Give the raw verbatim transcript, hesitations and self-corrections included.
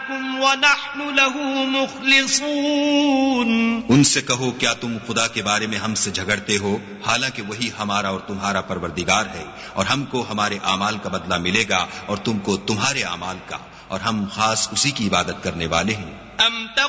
लकुम व नहनु लहू मुखलिसून। उनसे कहो, क्या तुम खुदा के बारे में हमसे झगड़ते हो, हालांकि वही हमारा और तुम्हारा परवरदिगार है, और हमको हमारे आमाल का बदला मिलेगा और तुमको तुम्हारे आमाल का, और हम खास उसी की इबादत करने वाले हैं।